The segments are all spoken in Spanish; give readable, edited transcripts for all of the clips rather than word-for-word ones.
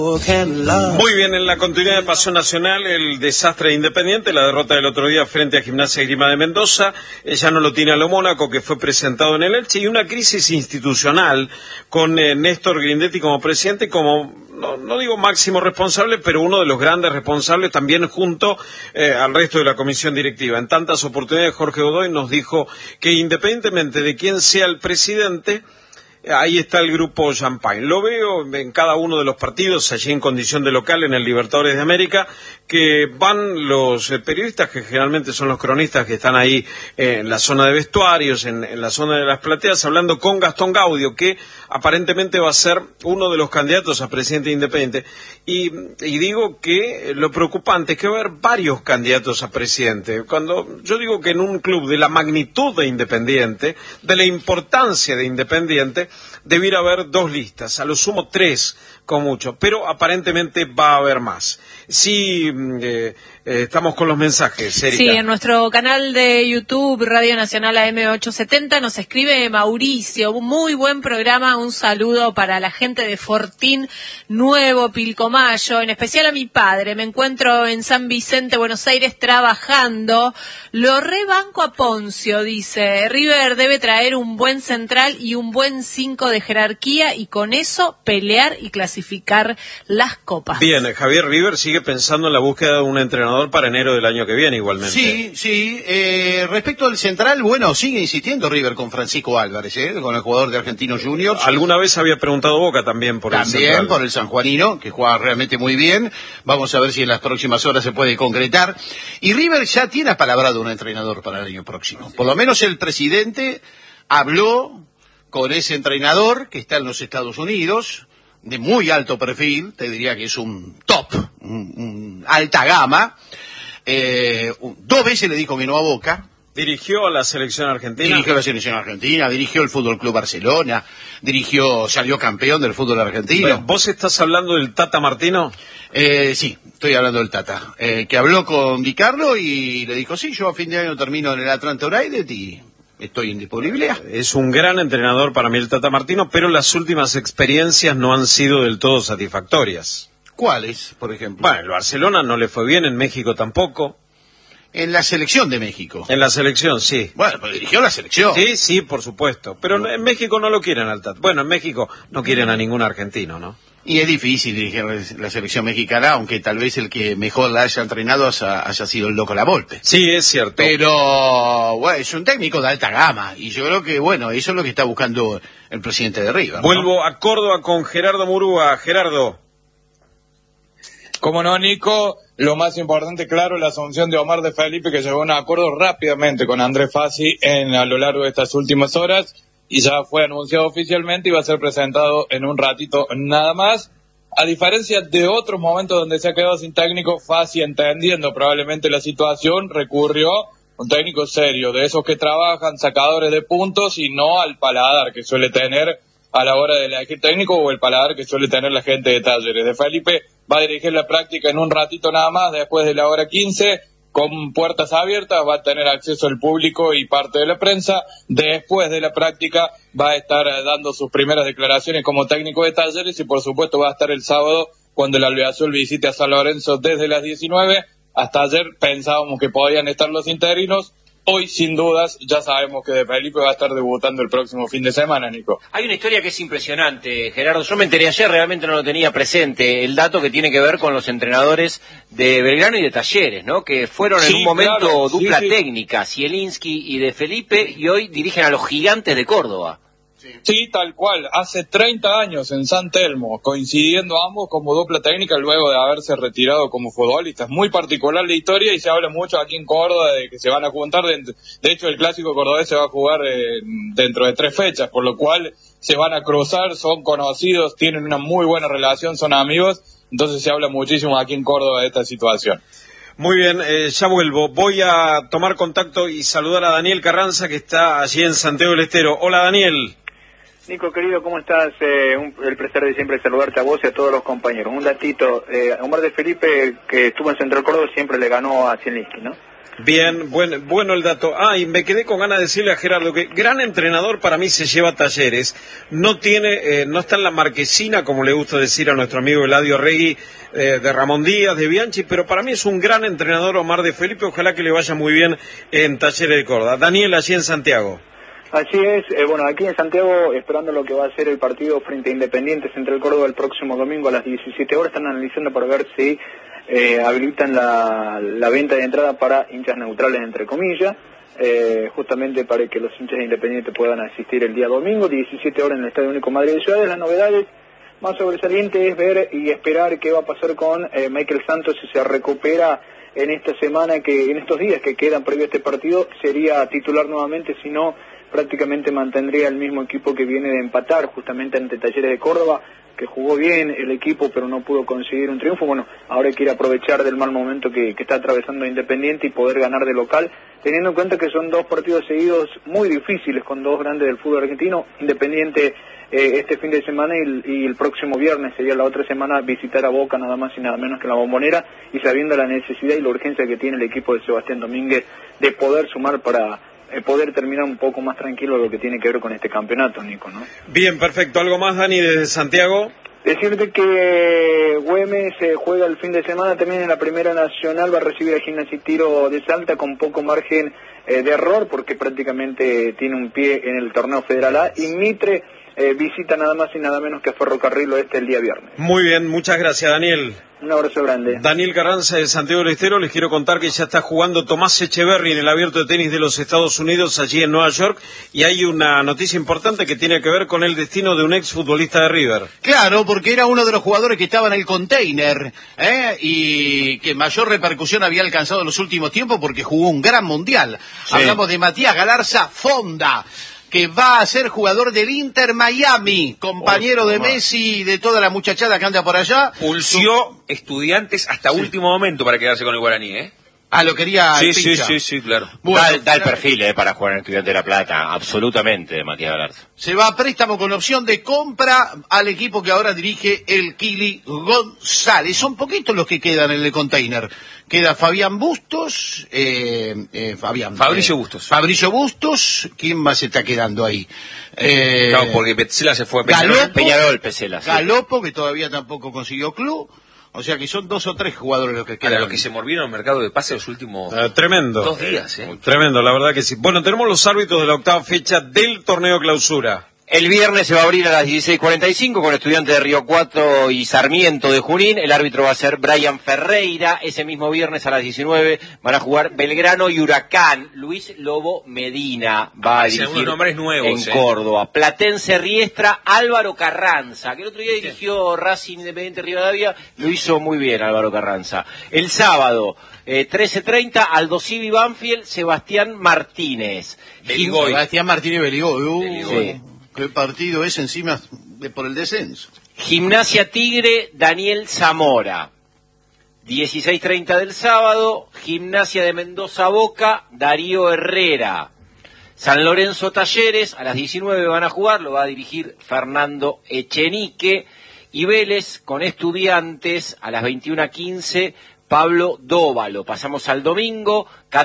Muy bien, en la continuidad de Pasión Nacional, el desastre de Independiente, la derrota del otro día frente a Gimnasia y Esgrima de Mendoza, ya no lo tiene a lo Mónaco, que fue presentado en el Elche, y una crisis institucional con Néstor Grindetti como presidente, como, no digo máximo responsable, pero uno de los grandes responsables también junto al resto de la comisión directiva. En tantas oportunidades, Jorge Godoy nos dijo que independientemente de quién sea el presidente, ahí está el grupo Champagne. Lo veo en cada uno de los partidos, allí en condición de local, en el Libertadores de América, que van los periodistas, que generalmente son los cronistas que están ahí en la zona de vestuarios, en la zona de las plateas, hablando con Gastón Gaudio, que aparentemente va a ser uno de los candidatos a presidente independiente. Y digo que lo preocupante es que va a haber varios candidatos a presidente. Cuando yo digo que en un club de la magnitud de Independiente, de la importancia de Independiente, debiera haber 2 listas, a lo sumo 3 con mucho, pero aparentemente va a haber más. Sí, estamos con los mensajes, Erika. Sí, en nuestro canal de YouTube, Radio Nacional AM870, nos escribe Mauricio, un muy buen programa, un saludo para la gente de Fortín Nuevo, Pilcomayo, en especial a mi padre. Me encuentro en San Vicente, Buenos Aires, trabajando. Lo rebanco a Poncio, dice. River debe traer un buen central y un buen 5 de jerarquía, y con eso pelear y clasificar las copas. Bien, Javier, River sigue pensando en la búsqueda de un entrenador para enero del año que viene igualmente. Sí. Respecto al central, bueno, sigue insistiendo River con Francisco Álvarez, con el jugador de Argentinos Juniors. Alguna vez había preguntado Boca también por el central. También por el sanjuanino, que juega realmente muy bien. Vamos a ver si en las próximas horas se puede concretar. Y River ya tiene apalabrado un entrenador para el año próximo. Por lo menos el presidente habló con ese entrenador que está en los Estados Unidos, de muy alto perfil, te diría que es un top, un alta gama. 2 veces le dijo que no a Boca. ¿Dirigió a la selección argentina? Dirigió a la selección argentina, dirigió el Fútbol Club Barcelona, salió campeón del fútbol argentino. Bueno, ¿vos estás hablando del Tata Martino? Sí, estoy hablando del Tata, que habló con Di Carlo y le dijo, sí, yo a fin de año termino en el Atlanta United y estoy en disponibilidad. Es un gran entrenador para mí el Tata Martino, pero las últimas experiencias no han sido del todo satisfactorias. ¿Cuáles, por ejemplo? Bueno, el Barcelona no le fue bien, en México tampoco. En la selección de México. En la selección, sí. Bueno, pero dirigió la selección. Sí, por supuesto. Pero en México no lo quieren al Tata. Bueno, en México no quieren a ningún argentino, ¿no? Y es difícil dirigir la selección mexicana, aunque tal vez el que mejor la haya entrenado haya sido el Loco Lavolpe. Sí, es cierto. Pero, bueno, es un técnico de alta gama. Y yo creo que, bueno, eso es lo que está buscando el presidente de River, ¿no? Vuelvo a Córdoba con Gerardo Murúa. Gerardo. Como no, Nico, lo más importante, claro, la asunción de Omar de Felipe, que llegó a un acuerdo rápidamente con Andrés Fassi a lo largo de estas últimas horas, y ya fue anunciado oficialmente y va a ser presentado en un ratito nada más. A diferencia de otros momentos donde se ha quedado sin técnico, Fassi, entendiendo probablemente la situación, recurrió a un técnico serio, de esos que trabajan sacadores de puntos y no al paladar que suele tener a la hora de elegir técnico, o el paladar que suele tener la gente de Talleres. De Felipe va a dirigir la práctica en un ratito nada más, después de la hora 15, con puertas abiertas, va a tener acceso al público y parte de la prensa. Después de la práctica va a estar dando sus primeras declaraciones como técnico de Talleres, y por supuesto va a estar el sábado cuando el albiazul visite a San Lorenzo desde las 19. Hasta ayer pensábamos que podían estar los interinos. Hoy, sin dudas, ya sabemos que De Felipe va a estar debutando el próximo fin de semana, Nico. Hay una historia que es impresionante, Gerardo. Yo me enteré ayer, realmente no lo tenía presente, el dato que tiene que ver con los entrenadores de Belgrano y de Talleres, ¿no? Que fueron en un momento claro, dupla técnica, Zielinski y De Felipe, y hoy dirigen a los Gigantes de Córdoba. Sí, tal cual. Hace 30 años en San Telmo, coincidiendo ambos como dupla técnica luego de haberse retirado como futbolistas. Muy particular la historia, y se habla mucho aquí en Córdoba de que se van a juntar. De hecho, el clásico cordobés se va a jugar dentro de 3 fechas, por lo cual se van a cruzar, son conocidos, tienen una muy buena relación, son amigos. Entonces se habla muchísimo aquí en Córdoba de esta situación. Muy bien, ya vuelvo. Voy a tomar contacto y saludar a Daniel Carranza, que está allí en Santiago del Estero. Hola, Daniel. Nico, querido, ¿cómo estás? El placer de siempre saludarte a vos y a todos los compañeros. Un datito, Omar de Felipe, que estuvo en Central Córdoba, siempre le ganó a Zielinski, ¿no? Bien, bueno el dato. Y me quedé con ganas de decirle a Gerardo que gran entrenador para mí se lleva Talleres. No está en la marquesina, como le gusta decir a nuestro amigo Eladio Regui, de Ramón Díaz, de Bianchi, pero para mí es un gran entrenador Omar de Felipe. Ojalá que le vaya muy bien en Talleres de Córdoba. Daniel, allí en Santiago. Así es, bueno, aquí en Santiago, esperando lo que va a ser el partido frente a Independiente Central Córdoba el próximo domingo a las 17 horas, están analizando para ver si habilitan la venta de entrada para hinchas neutrales, entre comillas, justamente para que los hinchas de Independiente puedan asistir el día domingo, 17 horas en el Estadio Único Madrid de Ciudades. Las novedades más sobresalientes es ver y esperar qué va a pasar con Michael Santos si se recupera en esta semana, en estos días que quedan previo a este partido, sería titular nuevamente, si no prácticamente mantendría el mismo equipo que viene de empatar justamente ante Talleres de Córdoba, que jugó bien el equipo pero no pudo conseguir un triunfo. Bueno, ahora hay que ir a aprovechar del mal momento que está atravesando Independiente y poder ganar de local, teniendo en cuenta que son dos partidos seguidos muy difíciles con dos grandes del fútbol argentino. Independiente este fin de semana y el próximo viernes, sería la otra semana, visitar a Boca nada más y nada menos que la Bombonera, y sabiendo la necesidad y la urgencia que tiene el equipo de Sebastián Domínguez de poder sumar para poder terminar un poco más tranquilo lo que tiene que ver con este campeonato, Nico, ¿no? Bien, perfecto. ¿Algo más, Dani, desde Santiago? Decirte que Güemes juega el fin de semana también en la Primera Nacional, va a recibir a Gimnasia y Tiro de Salta con poco margen de error, porque prácticamente tiene un pie en el torneo Federal A, y Mitre visita nada más y nada menos que a Ferrocarril Oeste el día viernes. Muy bien, muchas gracias, Daniel. Un abrazo grande. Daniel Carranza de Santiago del Estero. Les quiero contar que ya está jugando Tomás Echeverry en el Abierto de Tenis de los Estados Unidos, allí en Nueva York, y hay una noticia importante que tiene que ver con el destino de un exfutbolista de River. Claro, porque era uno de los jugadores que estaba en el container, y que mayor repercusión había alcanzado en los últimos tiempos porque jugó un gran mundial. Sí. Hablamos de Matías Galarza Fonda, que va a ser jugador del Inter Miami, compañero de Messi y de toda la muchachada que anda por allá. Pulsió Estudiantes hasta último momento para quedarse con el Guaraní, ¿eh? Lo quería el Pincha. Sí, claro. Bueno, da el perfil para jugar en Estudiantes de La Plata, absolutamente, de Matías Galarza. Se va a préstamo con opción de compra al equipo que ahora dirige el Kili González. Son poquitos los que quedan en el container. Queda Fabián Bustos, Fabricio Bustos. Fabricio Bustos, ¿quién más está quedando ahí? Claro, porque Petzela se fue a Peñarol, Petzela. Galopo, que todavía tampoco consiguió club. O sea que son 2 o 3 jugadores los que quedan. Para los que se movieron al mercado de pase los últimos tremendo. 2 días. Tremendo, la verdad que sí. Bueno, tenemos los árbitros de la octava fecha del torneo Clausura. El viernes se va a abrir a las 16:45 con Estudiantes de Río Cuarto y Sarmiento de Junín. El árbitro va a ser Brian Ferreira. Ese mismo viernes a las 19 van a jugar Belgrano y Huracán. Luis Lobo Medina va a dirigir nombres nuevos, en Córdoba. Platense Riestra, Álvaro Carranza, que el otro día dirigió Racing Independiente Rivadavia. Lo hizo muy bien Álvaro Carranza. El sábado, 13:30, Aldo Civi Banfield, Sebastián Martínez. Sebastián Martínez Beligoy. Sí. ¿Qué partido es encima por el descenso? Gimnasia Tigre, Daniel Zamora. 16:30 del sábado, Gimnasia de Mendoza Boca, Darío Herrera. San Lorenzo Talleres, a las 19 van a jugar, lo va a dirigir Fernando Echenique. Y Vélez con Estudiantes, a las 21:15, Pablo Dóvalo. Pasamos al domingo,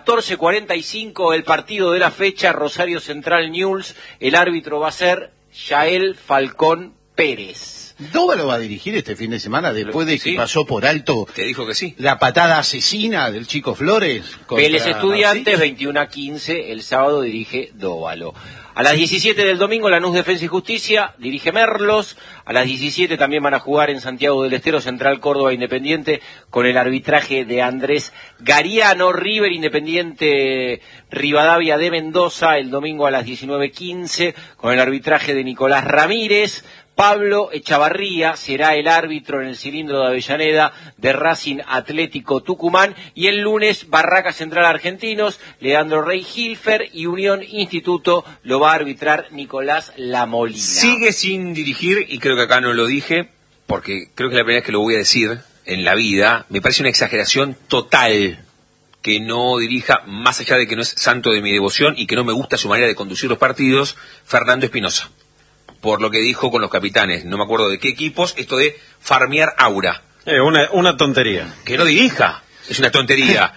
14:45, el partido de la fecha, Rosario Central Newell's. El árbitro va a ser Yael Falcón Pérez. ¿Dóvalo va a dirigir este fin de semana después de que pasó por alto? Te dijo que sí. La patada asesina del Chico Flores. Vélez Estudiantes, 21:15, el sábado dirige Dóvalo. A las 17 del domingo, Lanús Defensa y Justicia, dirige Merlos. A las 17 también van a jugar en Santiago del Estero, Central Córdoba Independiente, con el arbitraje de Andrés Gariano. River Independiente Rivadavia de Mendoza, el domingo a las 19:15, con el arbitraje de Nicolás Ramírez. Pablo Echavarría será el árbitro en el cilindro de Avellaneda de Racing Atlético Tucumán. Y el lunes, Barraca Central Argentinos, Leandro Rey Hilfer, y Unión Instituto lo va a arbitrar Nicolás Lamolina. Sigue sin dirigir, y creo que acá no lo dije, porque creo que es la primera vez que lo voy a decir en la vida. Me parece una exageración total que no dirija, más allá de que no es santo de mi devoción y que no me gusta su manera de conducir los partidos, Fernando Espinosa. Por lo que dijo con los capitanes, no me acuerdo de qué equipos, esto de farmear aura. Una tontería. Que no dirija, es una tontería.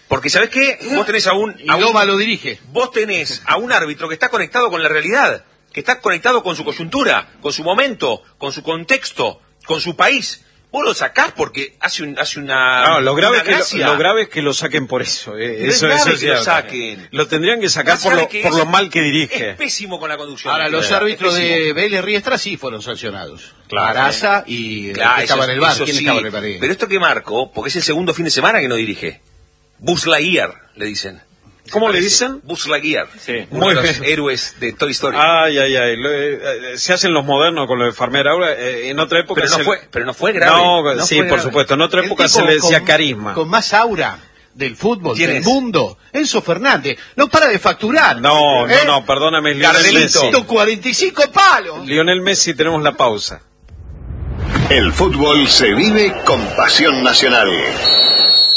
Porque ¿sabés qué? Vos tenés Y Loma lo dirige. Vos tenés a un árbitro que está conectado con la realidad, que está conectado con su coyuntura, con su momento, con su contexto, con su país. Vos lo sacás porque hace una... No, lo grave una es que lo saquen por eso. Eso es que lo saquen. Lo tendrían que sacar por lo mal que dirige. Es pésimo con la conducción. Ahora, los árbitros de Vélez Riestra sí fueron sancionados. Araza y estaba en el bar. ¿Quién estaba en el bar? Pero esto que marco, porque es el segundo fin de semana que no dirige. Buzz Lightyear, le dicen. ¿Cómo le dicen? Buzz Lightyear. Sí. Uno de los héroes de Toy Story. Ay. Se hacen los modernos con lo de Farmer ahora. En otra época... Pero no fue grave. No, sí, por supuesto. En otra época se le decía carisma. Con más aura del fútbol, del es? mundo. Enzo Fernández. No para de facturar. No, perdóname, es Lionel Messi. 145 palos. Lionel Messi, tenemos la pausa. El fútbol se vive con pasión nacional.